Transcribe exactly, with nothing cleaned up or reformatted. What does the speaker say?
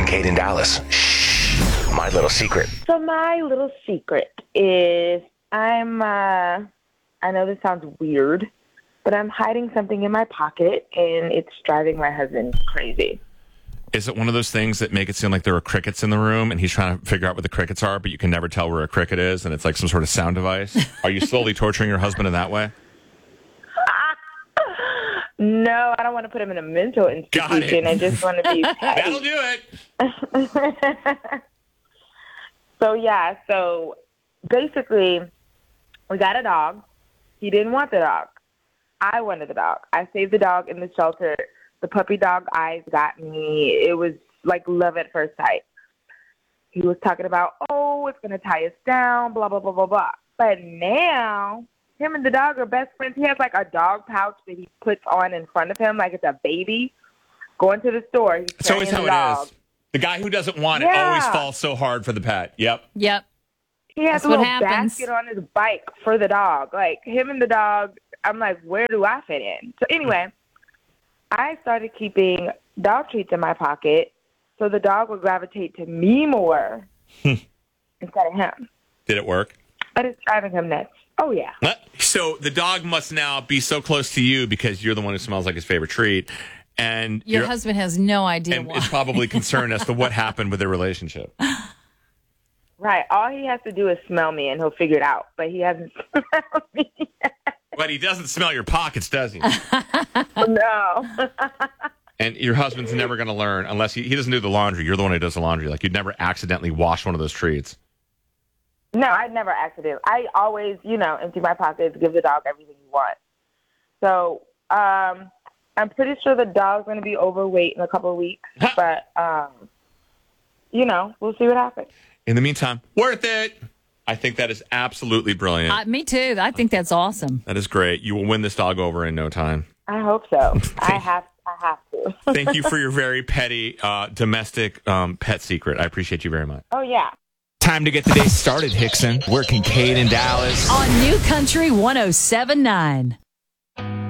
Kincaid in Dallas. Shh. My little secret. So my little secret is I'm, uh, I know this sounds weird, but I'm hiding something in my pocket, and it's driving my husband crazy. Is it one of those things that make it seem like there are crickets in the room and he's trying to figure out what the crickets are, but you can never tell where a cricket is and it's like some sort of sound device? Are you slowly torturing your husband in that way? No, I don't want to put him in a mental institution. I just want to be petty. That'll do it. So, yeah, so basically we got a dog. He didn't want the dog. I wanted the dog. I saved the dog in the shelter. The puppy dog eyes got me. It was like love at first sight. He was talking about, oh, it's going to tie us down, blah, blah, blah, blah, blah. But now, him and the dog are best friends. He has like a dog pouch that he puts on in front of him like it's a baby. Going to the store. He's It's always how the it dog. is. The guy who doesn't want it Yeah. always falls so hard for the pet. Yep. Yep. He has That's a what little happens. basket on his bike for the dog. Like, him and the dog, I'm like, where do I fit in? So anyway, I started keeping dog treats in my pocket so the dog would gravitate to me more instead of him. Did it work? But it's driving him nuts. Oh, yeah. So the dog must now be so close to you because you're the one who smells like his favorite treat. And Your you're- husband has no idea and why. is probably concerned as to what happened with their relationship. Right. All he has to do is smell me, and he'll figure it out. But he hasn't smelled me yet. But he doesn't smell your pockets, does he? No. And your husband's never going to learn unless he, he doesn't do the laundry. You're the one who does the laundry. Like, you'd never accidentally wash one of those treats. No, I'd never accidentally. I always, you know, empty my pockets, give the dog everything he wants. So um, I'm pretty sure the dog's going to be overweight in a couple of weeks. But, um, you know, we'll see what happens. In the meantime, worth it. I think that is absolutely brilliant. Uh, me too. I think that's awesome. That is great. You will win this dog over in no time. I hope so. I have I have to. Thank you for your very petty uh, domestic um, pet secret. I appreciate you very much. Oh, yeah. Time to get the day started, Hickson. We're Kincaid in Dallas. On New Country one oh seven point nine.